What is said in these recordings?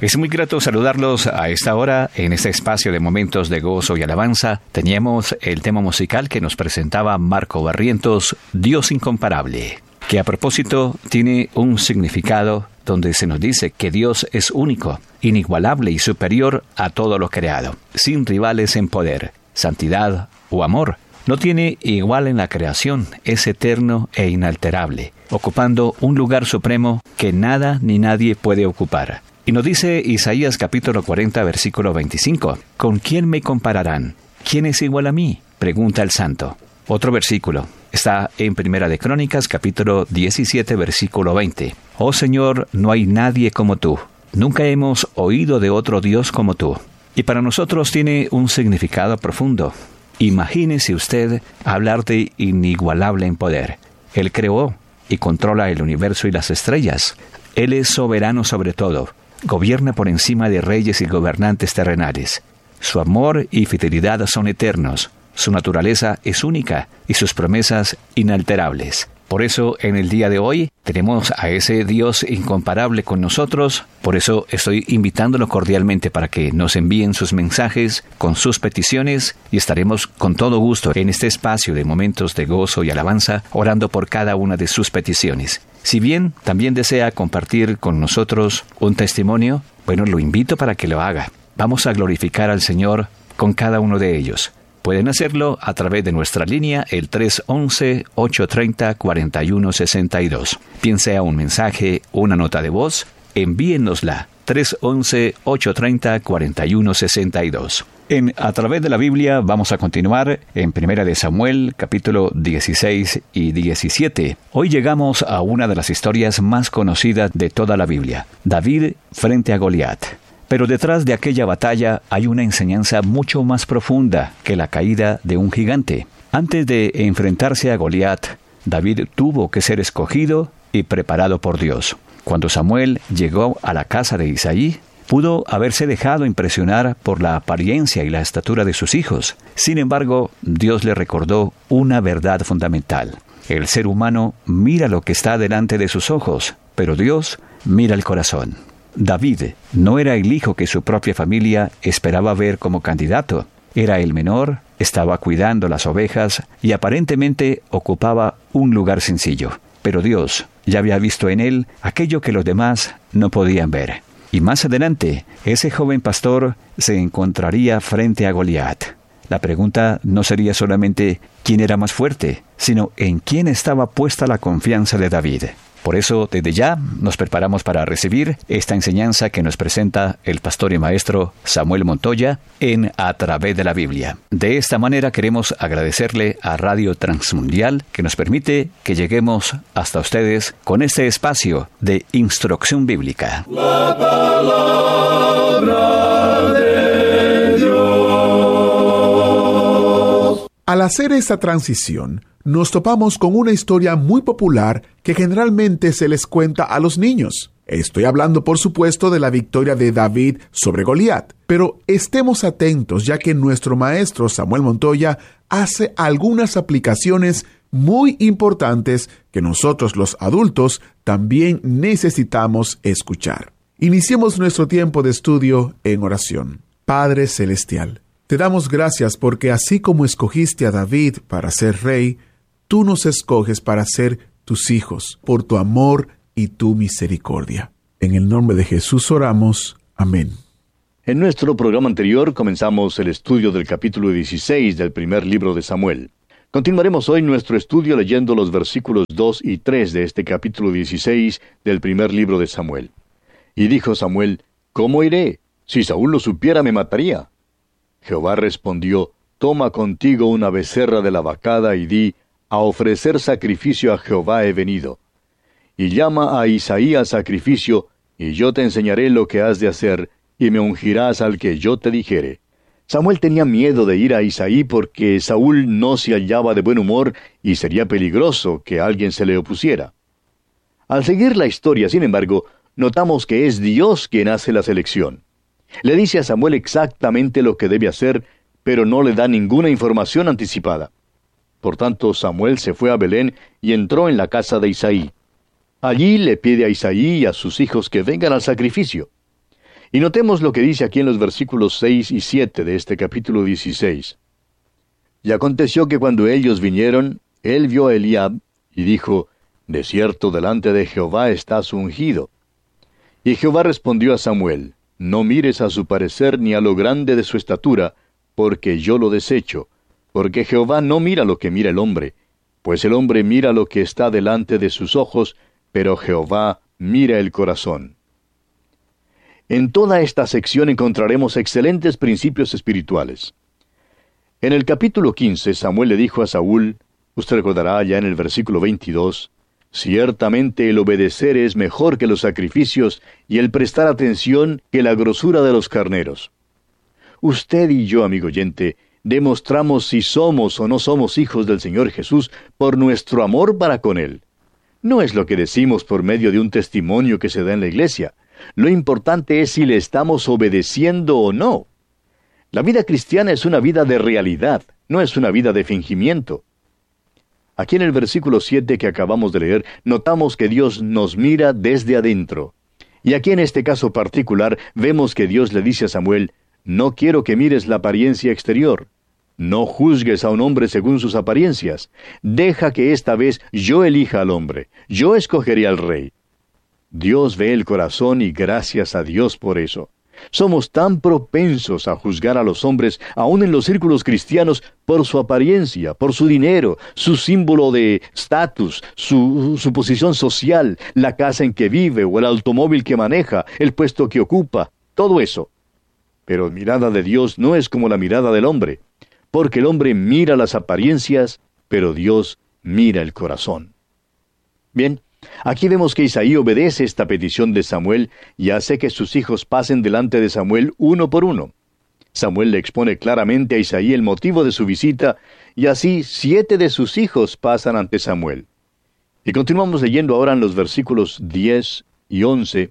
Es muy grato saludarlos a esta hora, en este espacio de momentos de gozo y alabanza. Teníamos el tema musical que nos presentaba Marco Barrientos, Dios Incomparable, que a propósito tiene un significado donde se nos dice que Dios es único, inigualable y superior a todo lo creado, sin rivales en poder, santidad o amor. No tiene igual en la creación, es eterno e inalterable, ocupando un lugar supremo que nada ni nadie puede ocupar. Y nos dice Isaías capítulo 40, versículo 25, ¿con quién me compararán? ¿Quién es igual a mí?, pregunta el santo. Otro versículo está en Primera de Crónicas, capítulo 17, versículo 20. Oh Señor, no hay nadie como tú. Nunca hemos oído de otro Dios como tú. Y para nosotros tiene un significado profundo. Imagínese usted hablar de inigualable en poder. Él creó y controla el universo y las estrellas. Él es soberano sobre todo. Gobierna por encima de reyes y gobernantes terrenales. Su amor y fidelidad son eternos. Su naturaleza es única y sus promesas inalterables. Por eso, en el día de hoy, tenemos a ese Dios incomparable con nosotros. Por eso estoy invitándolo cordialmente para que nos envíen sus mensajes con sus peticiones y estaremos con todo gusto en este espacio de momentos de gozo y alabanza, orando por cada una de sus peticiones. Si bien también desea compartir con nosotros un testimonio, bueno, lo invito para que lo haga. Vamos a glorificar al Señor con cada uno de ellos. Pueden hacerlo a través de nuestra línea, el 311-830-4162. Bien sea un mensaje, una nota de voz, envíennosla, 311-830-4162. A través de la Biblia vamos a continuar en Primera de Samuel, capítulo 16 y 17. Hoy llegamos a una de las historias más conocidas de toda la Biblia, David frente a Goliat. Pero detrás de aquella batalla hay una enseñanza mucho más profunda que la caída de un gigante. Antes de enfrentarse a Goliat, David tuvo que ser escogido y preparado por Dios. Cuando Samuel llegó a la casa de Isaí, pudo haberse dejado impresionar por la apariencia y la estatura de sus hijos. Sin embargo, Dios le recordó una verdad fundamental. El ser humano mira lo que está delante de sus ojos, pero Dios mira el corazón. David no era el hijo que su propia familia esperaba ver como candidato. Era el menor, estaba cuidando las ovejas y aparentemente ocupaba un lugar sencillo. Pero Dios ya había visto en él aquello que los demás no podían ver. Y más adelante, ese joven pastor se encontraría frente a Goliat. La pregunta no sería solamente quién era más fuerte, sino en quién estaba puesta la confianza de David. Por eso, desde ya, nos preparamos para recibir esta enseñanza que nos presenta el pastor y maestro Samuel Montoya en A Través de la Biblia. De esta manera queremos agradecerle a Radio Transmundial que nos permite que lleguemos hasta ustedes con este espacio de instrucción bíblica. La palabra de Dios. Al hacer esta transición, nos topamos con una historia muy popular que generalmente se les cuenta a los niños. Estoy hablando, por supuesto, de la victoria de David sobre Goliat. Pero estemos atentos, ya que nuestro maestro Samuel Montoya hace algunas aplicaciones muy importantes que nosotros los adultos también necesitamos escuchar. Iniciemos nuestro tiempo de estudio en oración. Padre Celestial, te damos gracias porque así como escogiste a David para ser rey, tú nos escoges para ser tus hijos, por tu amor y tu misericordia. En el nombre de Jesús oramos. Amén. En nuestro programa anterior comenzamos el estudio del capítulo 16 del primer libro de Samuel. Continuaremos hoy nuestro estudio leyendo los versículos 2 y 3 de este capítulo 16 del primer libro de Samuel. Y dijo Samuel, ¿cómo iré? Si Saúl lo supiera, me mataría. Jehová respondió, toma contigo una becerra de la vacada y di, a ofrecer sacrificio a Jehová he venido. Y llama a Isaí al sacrificio, y yo te enseñaré lo que has de hacer, y me ungirás al que yo te dijere. Samuel tenía miedo de ir a Isaí porque Saúl no se hallaba de buen humor y sería peligroso que alguien se le opusiera. Al seguir la historia, sin embargo, notamos que es Dios quien hace la selección. Le dice a Samuel exactamente lo que debe hacer, pero no le da ninguna información anticipada. Por tanto, Samuel se fue a Belén y entró en la casa de Isaí. Allí le pide a Isaí y a sus hijos que vengan al sacrificio. Y notemos lo que dice aquí en los versículos 6 y 7 de este capítulo 16. Y aconteció que cuando ellos vinieron, él vio a Eliab, y dijo, de cierto delante de Jehová estás ungido. Y Jehová respondió a Samuel, no mires a su parecer ni a lo grande de su estatura, porque yo lo desecho, porque Jehová no mira lo que mira el hombre, pues el hombre mira lo que está delante de sus ojos, pero Jehová mira el corazón. En toda esta sección encontraremos excelentes principios espirituales. En el capítulo 15, Samuel le dijo a Saúl, usted recordará ya en el versículo 22, ciertamente el obedecer es mejor que los sacrificios y el prestar atención que la grosura de los carneros. Usted y yo, amigo oyente, demostramos si somos o no somos hijos del Señor Jesús por nuestro amor para con Él. No es lo que decimos por medio de un testimonio que se da en la iglesia. Lo importante es si le estamos obedeciendo o no. La vida cristiana es una vida de realidad, no es una vida de fingimiento. Aquí en el versículo 7 que acabamos de leer, notamos que Dios nos mira desde adentro. Y aquí en este caso particular, vemos que Dios le dice a Samuel, no quiero que mires la apariencia exterior. No juzgues a un hombre según sus apariencias. Deja que esta vez yo elija al hombre. Yo escogeré al rey. Dios ve el corazón y gracias a Dios por eso. Somos tan propensos a juzgar a los hombres, aun en los círculos cristianos, por su apariencia, por su dinero, su símbolo de estatus, su posición social, la casa en que vive o el automóvil que maneja, el puesto que ocupa, todo eso. Pero la mirada de Dios no es como la mirada del hombre, porque el hombre mira las apariencias, pero Dios mira el corazón. Bien, aquí vemos que Isaí obedece esta petición de Samuel y hace que sus hijos pasen delante de Samuel uno por uno. Samuel le expone claramente a Isaí el motivo de su visita, y así 7 de sus hijos pasan ante Samuel. Y continuamos leyendo ahora en los versículos 10 y 11.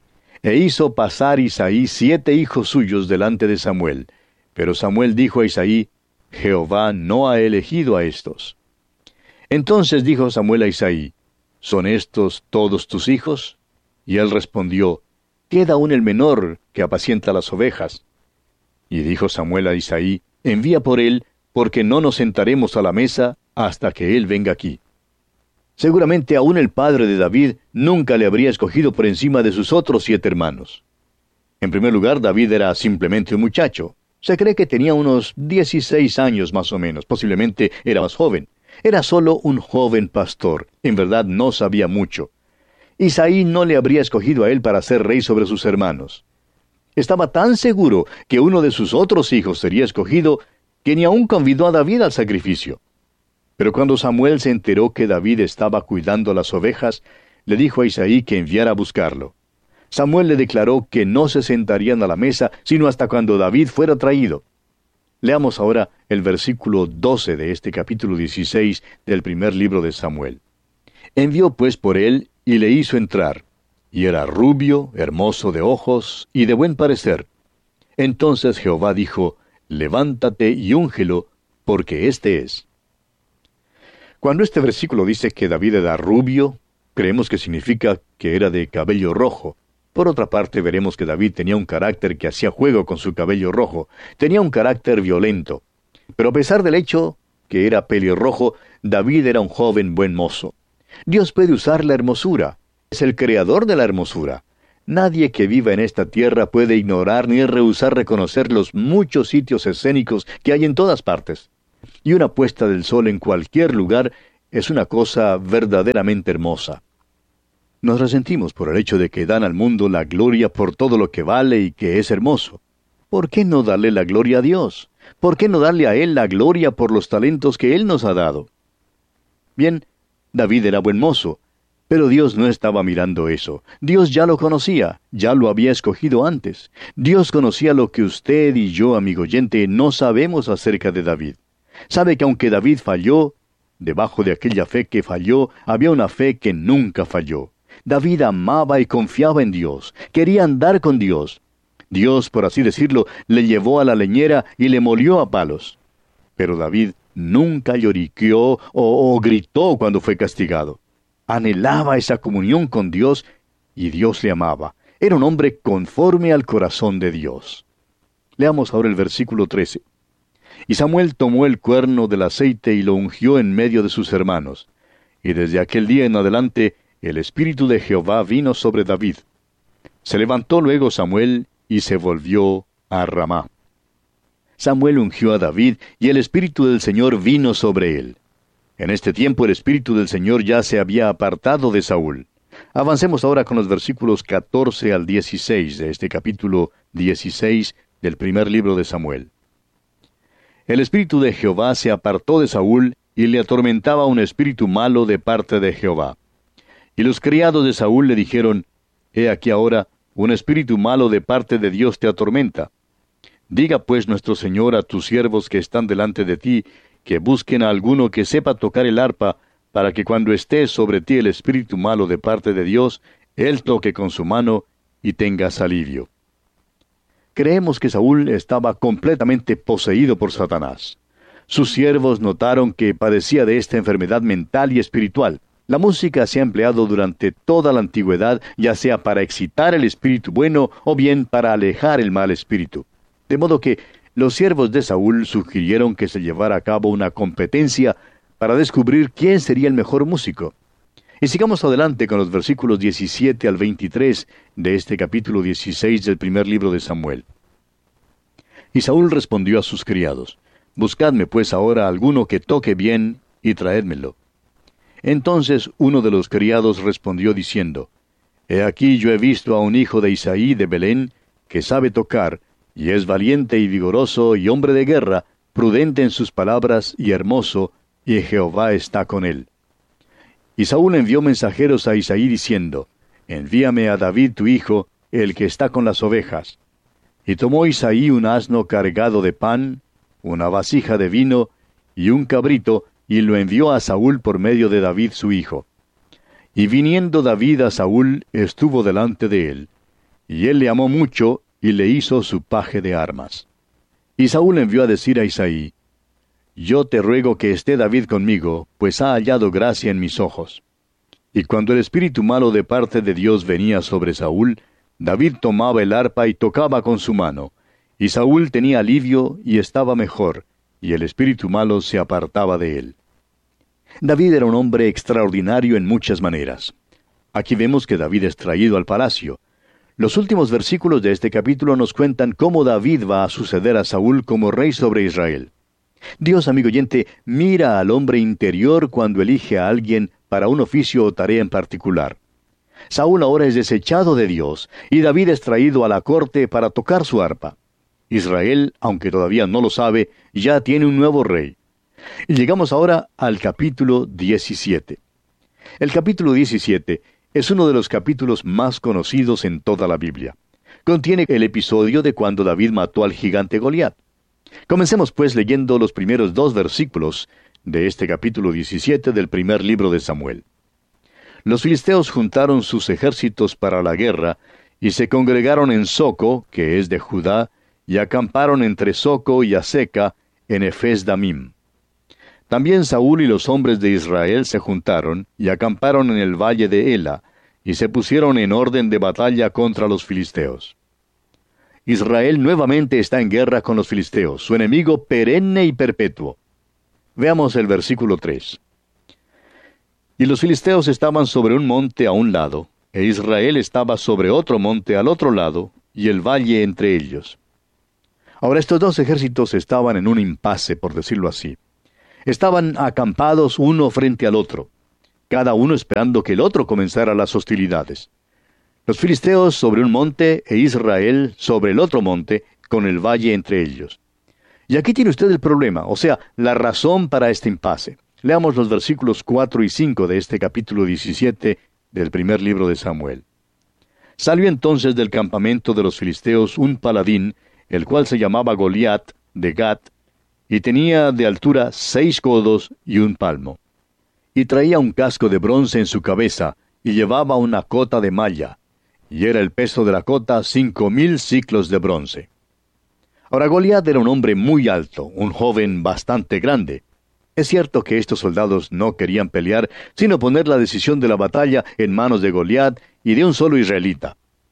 E hizo pasar Isaí 7 hijos suyos delante de Samuel. Pero Samuel dijo a Isaí, Jehová no ha elegido a estos. Entonces dijo Samuel a Isaí, ¿son estos todos tus hijos? Y él respondió, queda aún el menor que apacienta las ovejas. Y dijo Samuel a Isaí, envía por él, porque no nos sentaremos a la mesa hasta que él venga aquí. Seguramente aún el padre de David nunca le habría escogido por encima de sus otros 7 hermanos. En primer lugar, David era simplemente un muchacho. Se cree que tenía unos 16 años más o menos, posiblemente era más joven. Era solo un joven pastor, en verdad no sabía mucho. Isaí no le habría escogido a él para ser rey sobre sus hermanos. Estaba tan seguro que uno de sus otros hijos sería escogido, que ni aún convidó a David al sacrificio. Pero cuando Samuel se enteró que David estaba cuidando las ovejas, le dijo a Isaí que enviara a buscarlo. Samuel le declaró que no se sentarían a la mesa, sino hasta cuando David fuera traído. Leamos ahora el versículo 12 de este capítulo 16 del primer libro de Samuel. Envió pues por él y le hizo entrar, y era rubio, hermoso de ojos y de buen parecer. Entonces Jehová dijo, levántate y úngelo, porque éste es. Cuando este versículo dice que David era rubio, creemos que significa que era de cabello rojo. Por otra parte, veremos que David tenía un carácter que hacía juego con su cabello rojo, tenía un carácter violento. Pero a pesar del hecho que era pelirrojo, David era un joven buen mozo. Dios puede usar la hermosura, es el creador de la hermosura. Nadie que viva en esta tierra puede ignorar ni rehusar reconocer los muchos sitios escénicos que hay en todas partes. Y una puesta del sol en cualquier lugar es una cosa verdaderamente hermosa. Nos resentimos por el hecho de que dan al mundo la gloria por todo lo que vale y que es hermoso. ¿Por qué no darle la gloria a Dios? ¿Por qué no darle a Él la gloria por los talentos que Él nos ha dado? Bien, David era buen mozo, pero Dios no estaba mirando eso. Dios ya lo conocía, ya lo había escogido antes. Dios conocía lo que usted y yo, amigo oyente, no sabemos acerca de David. Sabe que aunque David falló, debajo de aquella fe que falló, había una fe que nunca falló. David amaba y confiaba en Dios, quería andar con Dios. Dios, por así decirlo, le llevó a la leñera y le molió a palos. Pero David nunca lloriqueó o gritó cuando fue castigado. Anhelaba esa comunión con Dios y Dios le amaba. Era un hombre conforme al corazón de Dios. Leamos ahora el versículo 13. Y Samuel tomó el cuerno del aceite y lo ungió en medio de sus hermanos. Y desde aquel día en adelante, el Espíritu de Jehová vino sobre David. Se levantó luego Samuel y se volvió a Ramá. Samuel ungió a David y el Espíritu del Señor vino sobre él. En este tiempo el Espíritu del Señor ya se había apartado de Saúl. Avancemos ahora con los versículos 14 al 16 de este capítulo 16 del primer libro de Samuel. El Espíritu de Jehová se apartó de Saúl y le atormentaba un espíritu malo de parte de Jehová. Y los criados de Saúl le dijeron, He aquí ahora, un espíritu malo de parte de Dios te atormenta. Diga pues nuestro Señor a tus siervos que están delante de ti, que busquen a alguno que sepa tocar el arpa, para que cuando esté sobre ti el espíritu malo de parte de Dios, él toque con su mano y tengas alivio. Creemos que Saúl estaba completamente poseído por Satanás. Sus siervos notaron que padecía de esta enfermedad mental y espiritual. La música se ha empleado durante toda la antigüedad, ya sea para excitar el espíritu bueno o bien para alejar el mal espíritu. De modo que los siervos de Saúl sugirieron que se llevara a cabo una competencia para descubrir quién sería el mejor músico. Y sigamos adelante con los versículos 17 al 23 de este capítulo 16 del primer libro de Samuel. Y Saúl respondió a sus criados, Buscadme pues ahora alguno que toque bien y traédmelo. Entonces uno de los criados respondió diciendo, He aquí yo he visto a un hijo de Isaí de Belén, que sabe tocar, y es valiente y vigoroso y hombre de guerra, prudente en sus palabras y hermoso, y Jehová está con él. Y Saúl envió mensajeros a Isaí diciendo, Envíame a David tu hijo, el que está con las ovejas. Y tomó Isaí un asno cargado de pan, una vasija de vino, y un cabrito, y lo envió a Saúl por medio de David su hijo. Y viniendo David a Saúl, estuvo delante de él. Y él le amó mucho, y le hizo su paje de armas. Y Saúl envió a decir a Isaí, Yo te ruego que esté David conmigo, pues ha hallado gracia en mis ojos. Y cuando el espíritu malo de parte de Dios venía sobre Saúl, David tomaba el arpa y tocaba con su mano, y Saúl tenía alivio y estaba mejor, y el espíritu malo se apartaba de él. David era un hombre extraordinario en muchas maneras. Aquí vemos que David es traído al palacio. Los últimos versículos de este capítulo nos cuentan cómo David va a suceder a Saúl como rey sobre Israel. Dios, amigo oyente, mira al hombre interior cuando elige a alguien para un oficio o tarea en particular. Saúl ahora es desechado de Dios, y David es traído a la corte para tocar su arpa. Israel, aunque todavía no lo sabe, ya tiene un nuevo rey. Y llegamos ahora al capítulo 17. El capítulo 17 es uno de los capítulos más conocidos en toda la Biblia. Contiene el episodio de cuando David mató al gigante Goliat. Comencemos pues leyendo los primeros 2 versículos de este capítulo 17 del primer libro de Samuel. Los filisteos juntaron sus ejércitos para la guerra, y se congregaron en Soco, que es de Judá, y acamparon entre Soco y Aseca, en Efes-Damim. También Saúl y los hombres de Israel se juntaron, y acamparon en el valle de Ela, y se pusieron en orden de batalla contra los filisteos. Israel nuevamente está en guerra con los filisteos, su enemigo perenne y perpetuo. Veamos el versículo 3. Y los filisteos estaban sobre un monte a un lado, e Israel estaba sobre otro monte al otro lado, y el valle entre ellos. Ahora estos 2 ejércitos estaban en un impasse, por decirlo así. Estaban acampados uno frente al otro, cada uno esperando que el otro comenzara las hostilidades. Los filisteos sobre un monte e Israel sobre el otro monte, con el valle entre ellos. Y aquí tiene usted el problema, o sea, la razón para este impasse. Leamos los versículos 4 y 5 de este capítulo 17 del primer libro de Samuel. Salió entonces del campamento de los filisteos un paladín, el cual se llamaba Goliat, de Gat, y tenía de altura 6 codos y 1 palmo. Y traía un casco de bronce en su cabeza, y llevaba una cota de malla, y era el peso de la cota 5,000 siclos de bronce. Ahora Goliat era un hombre muy alto, un joven bastante grande. Es cierto que estos soldados no querían pelear, sino poner la decisión de la batalla en manos de Goliat y de un solo israelita.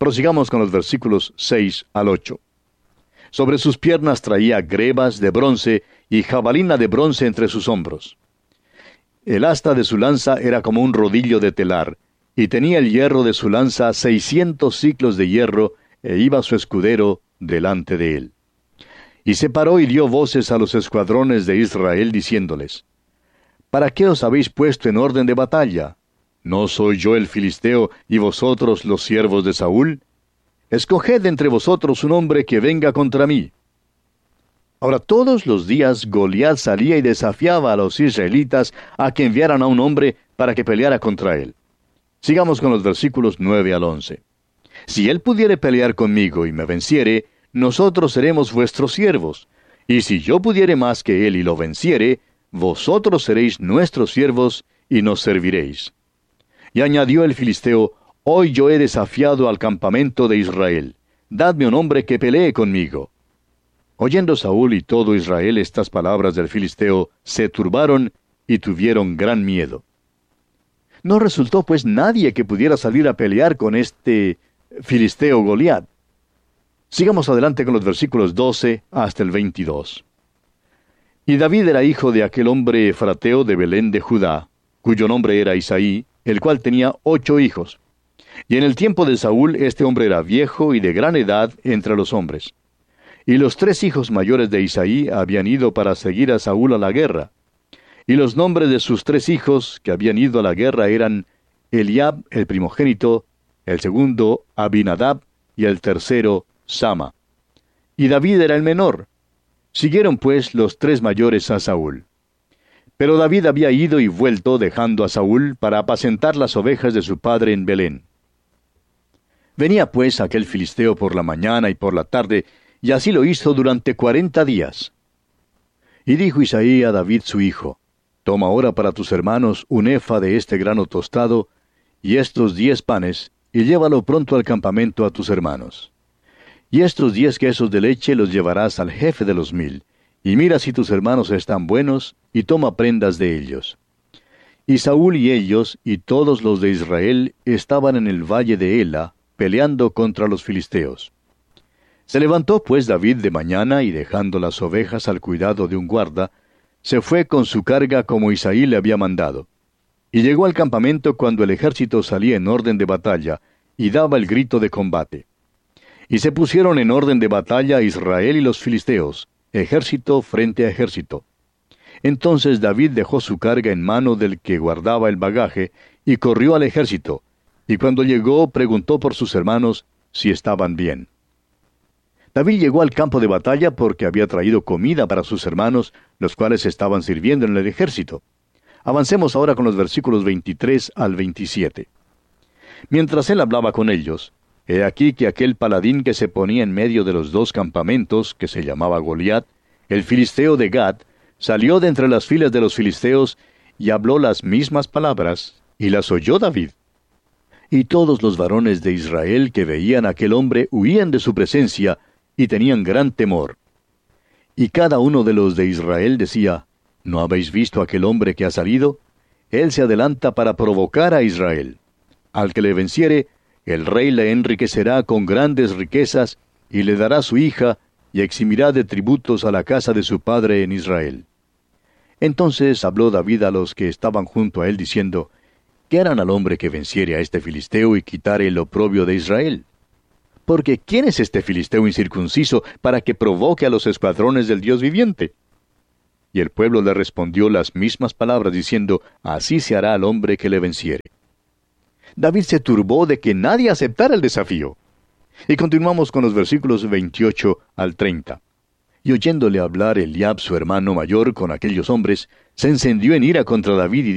Prosigamos con los versículos 6 al 8. Sobre sus piernas traía grebas de bronce y jabalina de bronce entre sus hombros. El asta de su lanza era como un rodillo de telar, y tenía el hierro de su lanza 600 siclos de hierro, e iba su escudero delante de él. Y se paró y dio voces a los escuadrones de Israel, diciéndoles: ¿Para qué os habéis puesto en orden de batalla? ¿No soy yo el filisteo y vosotros los siervos de Saúl? Escoged entre vosotros un hombre que venga contra mí. Ahora todos los días Goliat salía y desafiaba a los israelitas a que enviaran a un hombre para que peleara contra él. Sigamos con los versículos 9 al 11. Si él pudiere pelear conmigo y me venciere, nosotros seremos vuestros siervos. Y si yo pudiere más que él y lo venciere, vosotros seréis nuestros siervos y nos serviréis. Y añadió el filisteo: Hoy yo he desafiado al campamento de Israel. Dadme un hombre que pelee conmigo. Oyendo Saúl y todo Israel estas palabras del filisteo, se turbaron y tuvieron gran miedo. No resultó pues nadie que pudiera salir a pelear con este filisteo Goliat. Sigamos adelante con los versículos 12 hasta el 22. Y David era hijo de aquel hombre efrateo de Belén de Judá, cuyo nombre era Isaí, el cual tenía 8 hijos. Y en el tiempo de Saúl este hombre era viejo y de gran edad entre los hombres. Y los 3 hijos mayores de Isaí habían ido para seguir a Saúl a la guerra. Y los nombres de sus 3 hijos que habían ido a la guerra eran Eliab, el primogénito, el segundo Abinadab, y el tercero Sama. Y David era el menor. Siguieron pues los 3 mayores a Saúl. Pero David había ido y vuelto dejando a Saúl para apacentar las ovejas de su padre en Belén. Venía pues aquel filisteo por la mañana y por la tarde, y así lo hizo durante 40 días. Y dijo Isaí a David su hijo: Toma ahora para tus hermanos un efa de este grano tostado, y estos 10 panes, y llévalo pronto al campamento a tus hermanos. Y estos 10 quesos de leche los llevarás al jefe de los 1000, y mira si tus hermanos están buenos, y toma prendas de ellos. Y Saúl y ellos, y todos los de Israel, estaban en el valle de Ela, peleando contra los filisteos. Se levantó pues David de mañana, y dejando las ovejas al cuidado de un guarda, se fue con su carga como Isaí le había mandado. Y llegó al campamento cuando el ejército salía en orden de batalla, y daba el grito de combate. Y se pusieron en orden de batalla Israel y los filisteos, ejército frente a ejército. Entonces David dejó su carga en mano del que guardaba el bagaje, y corrió al ejército, y cuando llegó preguntó por sus hermanos si estaban bien. David llegó al campo de batalla porque había traído comida para sus hermanos, los cuales estaban sirviendo en el ejército. Avancemos ahora con los versículos 23 al 27. Mientras él hablaba con ellos, he aquí que aquel paladín que se ponía en medio de los 2 campamentos, que se llamaba Goliat, el filisteo de Gat, salió de entre las filas de los filisteos y habló las mismas palabras, y las oyó David. Y todos los varones de Israel que veían a aquel hombre huían de su presencia, y tenían gran temor. Y cada uno de los de Israel decía: ¿No habéis visto a aquel hombre que ha salido? Él se adelanta para provocar a Israel. Al que le venciere, el rey le enriquecerá con grandes riquezas, y le dará su hija, y eximirá de tributos a la casa de su padre en Israel. Entonces habló David a los que estaban junto a él, diciendo: ¿Qué harán al hombre que venciere a este filisteo y quitare el oprobio de Israel? Porque ¿quién es este filisteo incircunciso para que provoque a los escuadrones del Dios viviente? Y el pueblo le respondió las mismas palabras, diciendo: Así se hará al hombre que le venciere. David se turbó de que nadie aceptara el desafío. Y continuamos con los versículos 28 al 30. Y oyéndole hablar Eliab su hermano mayor con aquellos hombres, se encendió en ira contra David y